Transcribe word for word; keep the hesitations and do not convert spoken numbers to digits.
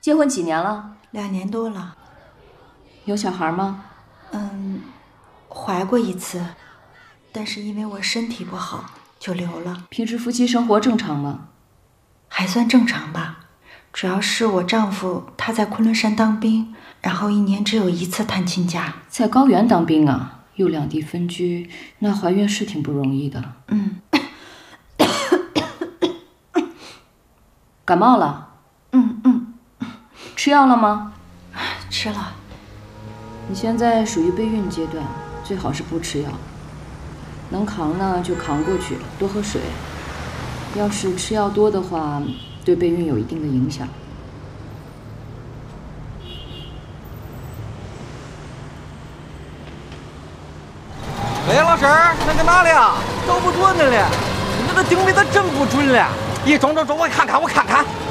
结婚几年了？ 两年多了。 有小孩吗？ 嗯，怀过一次，但是因为我身体不好就留了。 平时夫妻生活正常吗？ 还算正常吧，主要是我丈夫他在昆仑山当兵，然后一年只有一次探亲假。 在高原当兵啊，又两地分居，那怀孕是挺不容易的。 嗯。 感冒了？ 嗯嗯。 吃药了吗？ 吃了。 你现在属于备孕阶段，最好是不吃药。能扛呢就扛过去，多喝水。要是吃药多的话，对备孕有一定的影响。 喂，老婶儿，那干嘛了？找不着你了，你这定位的真不准了。一装装装，我看看，我看看。